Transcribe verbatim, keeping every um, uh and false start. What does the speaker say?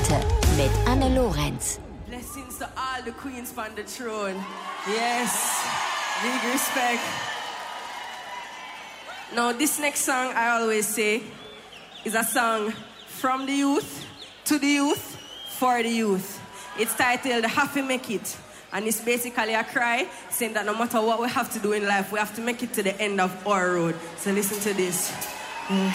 heute mit Anne Lorenz. Blessings to all the queens on the throne. Yes, big respect. Now, this next song, I always say, is a song from the youth, to the youth, for the youth. It's titled Happy Make It. And it's basically a cry saying that no matter what we have to do in life, we have to make it to the end of our road. So listen to this. Yeah.